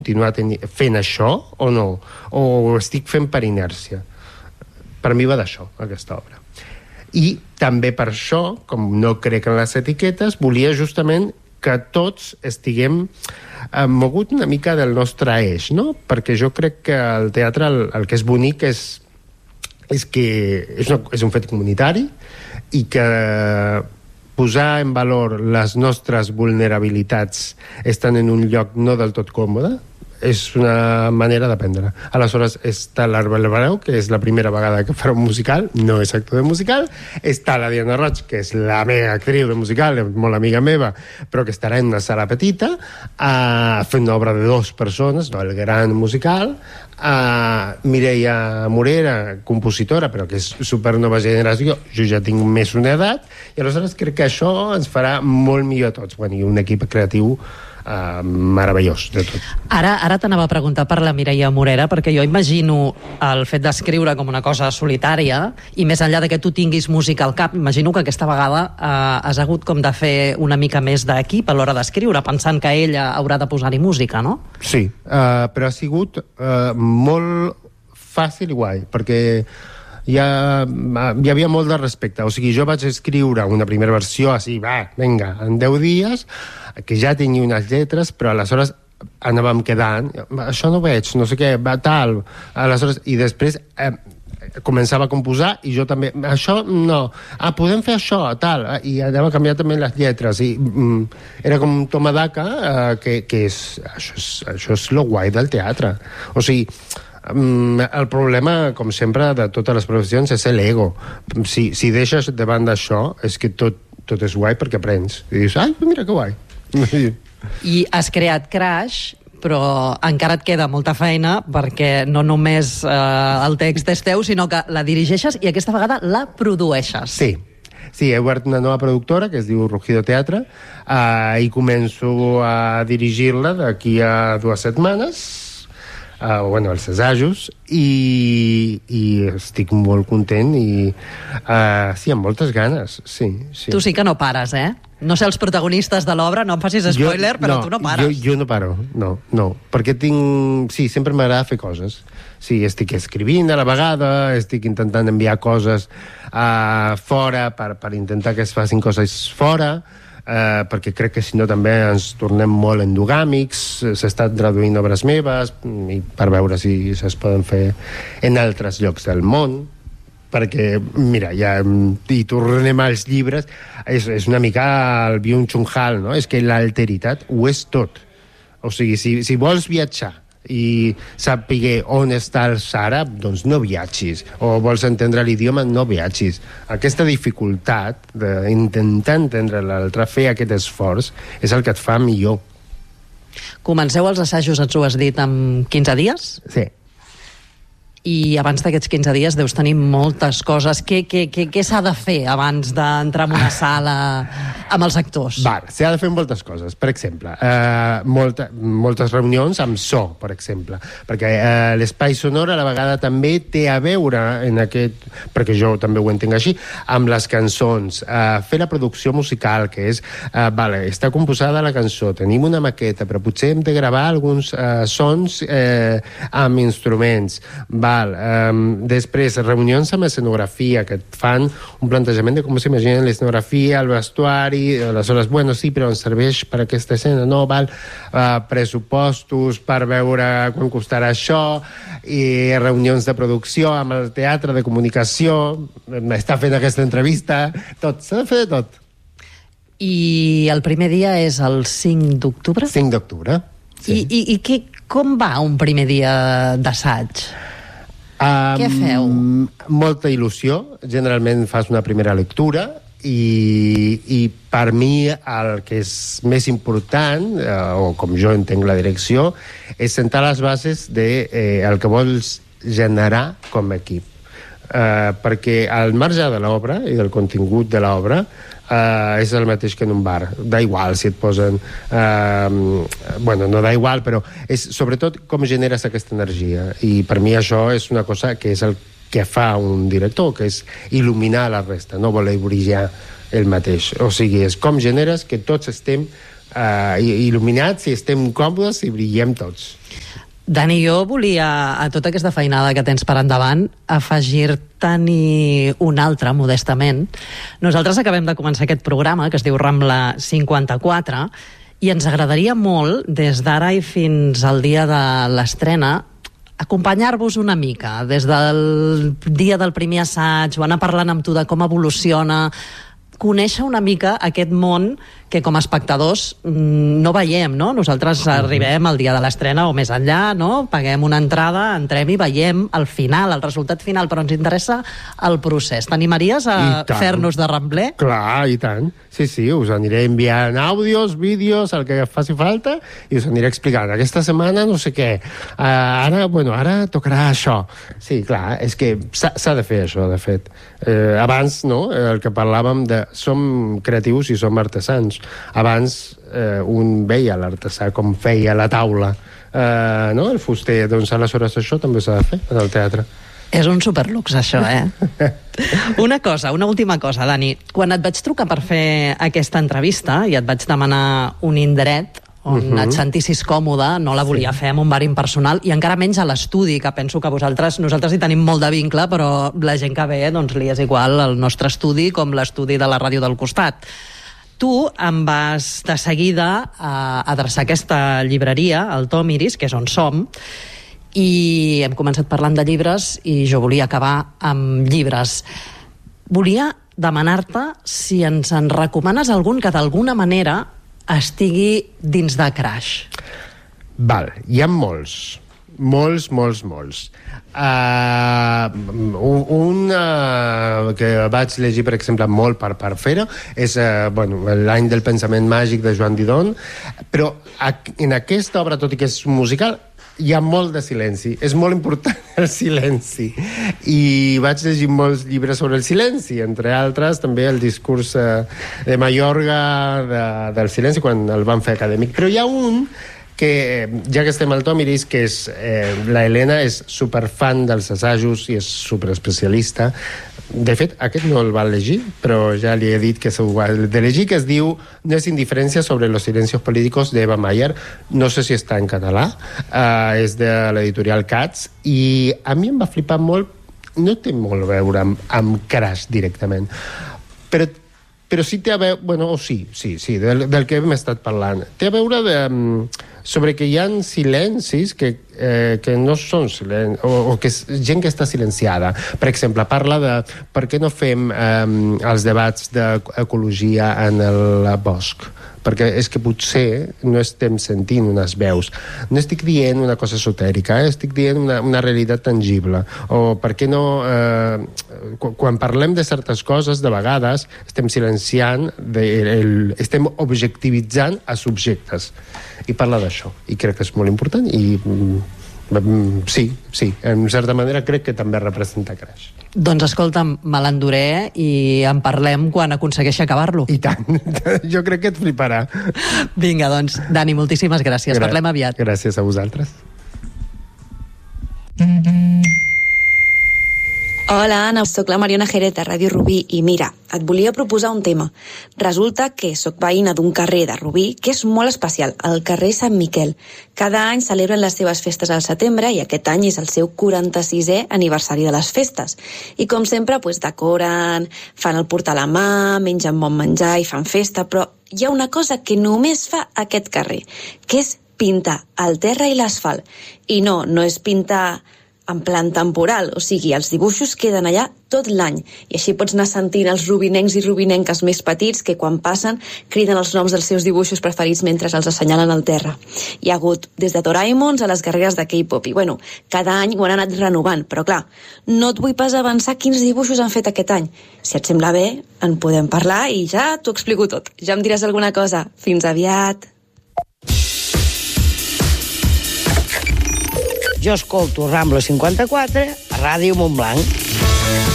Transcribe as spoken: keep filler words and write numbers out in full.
continuar fent això o no? O ho estic fent per inèrcia? Per mi va d'això, aquesta obra. I també per això, com no crec en les etiquetes, volia justament que tots estiguem eh, mogut una mica del nostre eix, no? Perquè jo crec que el teatre, el, el que és bonic és, és que és, una, és un fet comunitari i que posar en valor les nostres vulnerabilitats estan en un lloc no del tot còmode és una manera d'aprendre. Aleshores està l'Arbel Barau, que és la primera vegada que farà un musical, no és actor de musical, està la Diana Roig, que és la meva actriu de musical, molt amiga meva, però que estarà en una sala petita uh, fent una obra de dues persones, no el gran musical, uh, Mireia Morera, compositora, però que és super nova generació, jo ja tinc més una edat, i aleshores crec que això ens farà molt millor a tots. Bueno, i un equip creatiu Uh, meravellós de tot. Ara, ara t'anava a preguntar per la Mireia Morera, perquè jo imagino el fet d'escriure com una cosa solitària, i més enllà de que tu tinguis música al cap, imagino que aquesta vegada uh, has hagut com de fer una mica més d'equip a l'hora d'escriure, pensant que ella haurà de posar-hi música, no? Sí, uh, però ha sigut uh, molt fàcil i guai, perquè hi, ha, hi havia molt de respecte. O sigui, jo vaig escriure una primera versió així, va, vinga, en deu dies, que ja tenia unes lletres, però aleshores anàvem quedant, això no veig, no sé què, va tal, aleshores, i després eh, començava a composar i jo també, això no, ah, podem fer això, tal, i anava a canviar també les lletres, i mm, era com un toma d'aca, eh, que, que és, això és, això és lo guai del teatre. O sigui, el problema, com sempre, de totes les professions és l'ego. Si, si deixes de banda això, és que tot, tot és guai perquè aprens. I dius, ai, mira que guai. I has creat Crash, però encara et queda molta feina perquè no només eh, el text és teu, sinó que la dirigeixes i aquesta vegada la produeixes. Sí. Sí, he obert una nova productora que es diu Rugido Teatre, eh, i començo a dirigir-la d'aquí a dues setmanes, Uh, bueno, els assajos, i, i estic molt content i uh, sí, amb moltes ganes, sí, sí. Tu sí que no pares, eh? No sé els protagonistes de l'obra, no em facis spoiler, jo, però no, tu no pares. Jo, jo no paro, no, no, perquè tinc... Sí, sempre m'agrada fer coses. Sí, estic escrivint a la vegada, estic intentant enviar coses uh, fora per, per intentar que es facin coses fora, Uh, perquè crec que si no també ens tornem molt endogàmics. S'estan traduint obres meves i per veure si es poden fer en altres llocs del món, perquè mira, ja i tornem als llibres, és, és una mica el Byung-Chul Han, no? És que l'alteritat ho és tot. O sigui, si, si vols viatjar i saber on està el Sahara, doncs no viatgis. O vols entendre l'idioma, no viatgis. Aquesta dificultat d'intentar entendre l'altre, fer aquest esforç, és el que et fa millor. Comenceu els assajos, ens ho has dit, en quinze dies? Sí. I abans d'aquests quinze dies deus tenir moltes coses. Què, què, què, què s'ha de fer abans d'entrar en una sala amb els actors? Val, s'ha de fer moltes coses. Per exemple, eh, molta, moltes reunions amb so, per exemple, perquè eh, l'espai sonor a la vegada també té a veure en aquest, perquè jo també ho entenc així, amb les cançons. Eh, fer la producció musical, que és, eh, vale, està composada la cançó, tenim una maqueta, però potser hem de gravar alguns eh, sons eh, amb instruments. Val, Um, després reunions amb escenografia que et fan un plantejament de com s'imagina l'escenografia, el vestuari, aleshores, bueno, sí, però ens serveix per aquesta escena, no, val, uh, pressupostos per veure quan costarà això, i reunions de producció amb el teatre, de comunicació, està fent aquesta entrevista, tot, s'ha de fer de tot. I el primer dia és el cinc d'octubre? cinc d'octubre, sí. I, i, i què, com va un primer dia d'assaig? Um, Què feu? Molta il·lusió. Generalment fas una primera lectura i, i per mi el que és més important, eh, o com jo entenc la direcció, és sentar les bases de eh, el que vols generar com a equip. Eh, perquè al marge de l'obra i del contingut de l'obra Uh, és el mateix que en un bar. Da igual si et posen... Uh, bueno, no da igual, però és sobretot com generes aquesta energia. I per mi això és una cosa que és el que fa un director, que és il·luminar la resta, no voler brillar el mateix. O sigui, és com generes que tots estem uh, il·luminats, si estem còmodes, i brillem tots. Dani, jo volia, a tota aquesta feinada que tens per endavant, afegir-te-n'hi una altra, modestament. Nosaltres acabem de començar aquest programa, que es diu Rambla cinquanta-quatre, i ens agradaria molt, des d'ara i fins al dia de l'estrena, acompanyar-vos una mica, des del dia del primer assaig, o anar parlant amb tu de com evoluciona, conèixer una mica aquest món que com a espectadors no veiem, no? Nosaltres arribem al dia de l'estrena o més enllà, no? Paguem una entrada, entrem i veiem el final, el resultat final, però ens interessa el procés. T'animaries a fer-nos de rambler? Clar, i tant. Sí, sí, us aniré enviant àudios, vídeos, el que faci falta, i us aniré explicant. Aquesta setmana no sé què. Uh, ara, bueno, ara tocarà això. Sí, clar, és que s'ha de fer això, de fet. Uh, abans, no?, el que parlàvem de... Som creatius i som artesans. Abans eh, un veia l'artesà com feia la taula, eh, no? El fuster, doncs aleshores això també s'ha de fer en el teatre. És un superlux, això, eh? Una cosa, una última cosa, Dani. Quan et vaig trucar per fer aquesta entrevista i et vaig demanar un indret on uh-huh. et sentissis còmode, no la volia sí. fer en un bar impersonal, i encara menys a l'estudi, que penso que vosaltres, nosaltres hi tenim molt de vincle, però la gent que ve, doncs li és igual el nostre estudi com l'estudi de la ràdio del costat. Tu em vas de seguida a adreçar aquesta llibreria, el Tom Iris, que és on som, i hem començat parlant de llibres i jo volia acabar amb llibres. Volia demanar-te si ens en recomanes algun que d'alguna manera estigui dins de Crash. Val, hi ha molts. Molts, molts, molts. Uh, un uh, que vaig llegir, per exemple, molt per, per fer-ho, és uh, bueno, l'any del pensament màgic de Joan Didon, però en aquesta obra, tot i que és un musical, hi ha molt de silenci. És molt important el silenci. I vaig llegir molts llibres sobre el silenci, entre altres també el discurs eh, de Mayorga de, del silenci, quan el van fer acadèmic. Però hi ha un que, ja que estem al Tom Iris, que és, eh, la Helena és superfan dels assajos i és superespecialista. De fet, aquest no el va llegir, però ja li he dit que s'ho ha de llegir, que es diu No es indiferencia sobre los silencios políticos, de Eva Mayer. No sé si està en català, uh, és de l'editorial Cats, i a mi em va flipar molt. No té molt a veure amb, amb Crash directament, però, però sí té a veure... Bueno, o sí, sí, sí, del, del que hem estat parlant. Té a veure de... sobre que hi ha silencis que, eh, que no són silencis, o, o que és gent que està silenciada. Per exemple, parla de per què no fem eh, els debats d'ecologia en el bosc, perquè és que potser no estem sentint unes veus. No estic dient una cosa esotèrica, eh? Estic dient una, una realitat tangible. O per què no... Eh, quan parlem de certes coses, de vegades estem silenciant, de, el, estem objectivitzant a subjectes. I parla d'això. I crec que és molt important i... Mm, sí, sí, en certa manera crec que també representa Crash. Doncs escolta'm, me l'enduré i en parlem quan aconsegueixi acabar-lo. I tant, jo crec que et fliparà. Vinga, doncs, Dani, moltíssimes gràcies. Gra- Parlem aviat. Gràcies a vosaltres. Hola, Anna, soc la Mariona Jerez de Ràdio Rubí i mira, et volia proposar un tema. Resulta que soc veïna d'un carrer de Rubí que és molt especial, el carrer Sant Miquel. Cada any celebren les seves festes al setembre i aquest any és el seu quaranta-sisè aniversari de les festes. I com sempre, pues, decoren, fan el portal a mà, mengen bon menjar i fan festa, però hi ha una cosa que només fa aquest carrer, que és pintar el terra i l'asfalt. I no, no és pintar en plan temporal, o sigui, els dibuixos queden allà tot l'any, i així pots anar sentint els rubinencs i rubinenques més petits que quan passen criden els noms dels seus dibuixos preferits mentre els assenyalen al terra. Hi ha hagut des de Doraemons a les guerreres de K-pop, i bueno, cada any ho han anat renovant, però clar, no et vull pas avançar quins dibuixos han fet aquest any. Si et sembla bé, en podem parlar i ja t'ho explico tot. Ja em diràs alguna cosa. Fins aviat. Jo escolto Rambla cinquanta-quatre a Ràdio Montblanc.